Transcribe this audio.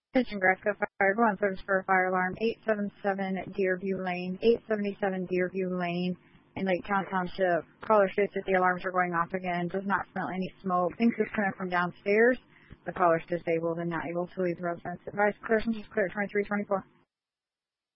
Attention Grassco Fire, go on service for a fire alarm, 877 Deerview Lane, 877 Deerview Lane in Lake Town Township. Caller states that the alarms are going off again, does not smell any smoke, thinks it's coming from downstairs. The caller's disabled and not able to leave the residence. Advice, clear since it's clear, 2324.